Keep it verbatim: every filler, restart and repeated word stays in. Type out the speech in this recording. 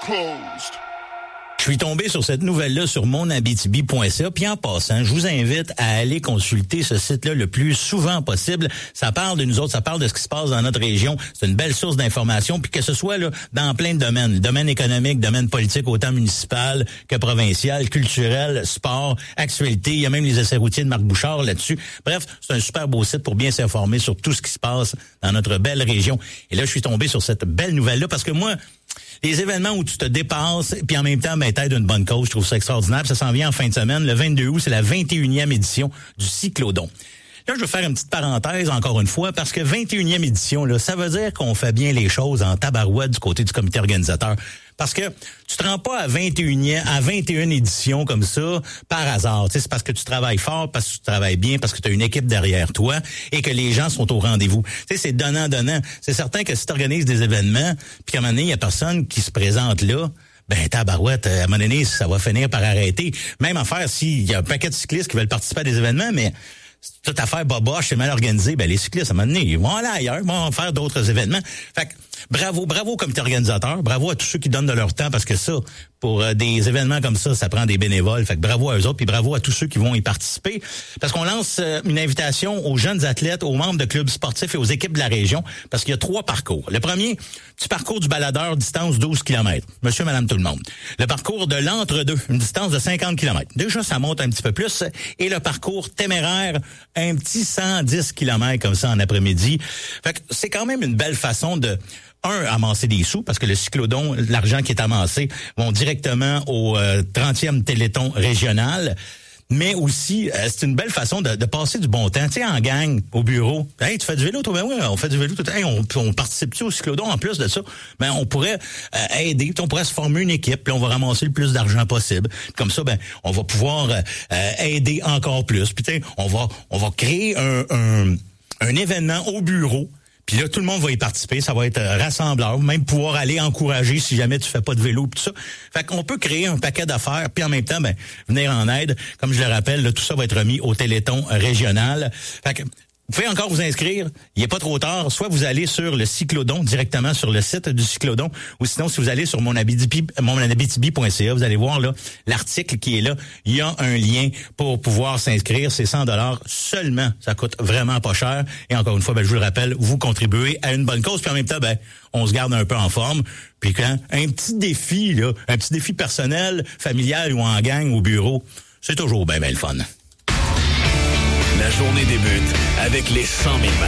closed. Je suis tombé sur cette nouvelle-là sur mon abitibi point c a. Puis en passant, je vous invite à aller consulter ce site-là le plus souvent possible. Ça parle de nous autres, ça parle de ce qui se passe dans notre région. C'est une belle source d'information. Puis que ce soit là dans plein de domaines, domaine économique, domaine politique, autant municipal que provincial, culturel, sport, actualité. Il y a même les essais routiers de Marc Bouchard là-dessus. Bref, c'est un super beau site pour bien s'informer sur tout ce qui se passe dans notre belle région. Et là, je suis tombé sur cette belle nouvelle-là parce que moi, les événements où tu te dépasses, puis en même temps, ben, t'aides une bonne cause, je trouve ça extraordinaire. Puis ça s'en vient en fin de semaine. Le vingt-deux août, c'est la vingt et unième édition du Cyclodon. Là, je veux faire une petite parenthèse, encore une fois, parce que vingt et unième édition, là, ça veut dire qu'on fait bien les choses en tabarouette du côté du comité organisateur. Parce que tu te rends pas à vingt et unième, à vingt et une éditions comme ça par hasard. Tu sais, c'est parce que tu travailles fort, parce que tu travailles bien, parce que tu as une équipe derrière toi et que les gens sont au rendez-vous. Tu sais, c'est donnant-donnant. C'est certain que si tu organises des événements, puis qu'à un moment donné, il y a personne qui se présente là, ben tabarouette, à un moment donné, ça va finir par arrêter. Même affaire s'il y a un paquet de cyclistes qui veulent participer à des événements, mais toute affaire boboche, c'est mal organisé, ben les cyclistes, à un moment donné, ils vont aller ailleurs, ils vont faire d'autres événements. Fait que bravo, bravo au comité organisateur, bravo à tous ceux qui donnent de leur temps, parce que ça, pour euh, des événements comme ça, ça prend des bénévoles. Fait que bravo à eux autres, puis bravo à tous ceux qui vont y participer. Parce qu'on lance euh, une invitation aux jeunes athlètes, aux membres de clubs sportifs et aux équipes de la région, parce qu'il y a trois parcours. Le premier, du parcours du baladeur, distance douze kilomètres. Monsieur, madame, tout le monde. Le parcours de l'entre-deux, une distance de cinquante kilomètres. Déjà, ça monte un petit peu plus. Et le parcours téméraire, un petit cent dix kilomètres comme ça en après-midi. Fait que c'est quand même une belle façon de... Un, amasser des sous, parce que le cyclodon, l'argent qui est amassé, vont directement au euh, trentième Téléthon régional. Mais aussi, euh, c'est une belle façon de, de passer du bon temps. Tu sais, en gang, au bureau. Hey, tu fais du vélo, toi? Ben oui, on fait du vélo. Tout. Hey, on, on participe-tu au cyclodon? En plus de ça, ben on pourrait euh, aider. On pourrait se former une équipe, puis on va ramasser le plus d'argent possible. Comme ça, ben on va pouvoir euh, aider encore plus. Puis tu sais, on va, on va créer un, un, un événement au bureau. Puis là, tout le monde va y participer. Ça va être rassembleur. Même pouvoir aller encourager si jamais tu fais pas de vélo pis tout ça. Fait qu'on peut créer un paquet d'affaires. Puis en même temps, ben venir en aide. Comme je le rappelle, là, tout ça va être remis au Téléthon régional. Fait que vous pouvez encore vous inscrire. Il n'est pas trop tard. Soit vous allez sur le Cyclodon, directement sur le site du Cyclodon. Ou sinon, si vous allez sur mon abitibi, mon abitibi point c a, vous allez voir là l'article qui est là. Il y a un lien pour pouvoir s'inscrire. C'est cent dollars seulement. Ça coûte vraiment pas cher. Et encore une fois, ben, je vous le rappelle, vous contribuez à une bonne cause. Puis en même temps, ben, on se garde un peu en forme. Puis quand un petit défi, là, un petit défi personnel, familial ou en gang au bureau, c'est toujours bien, bien le fun. La journée débute avec les cent mille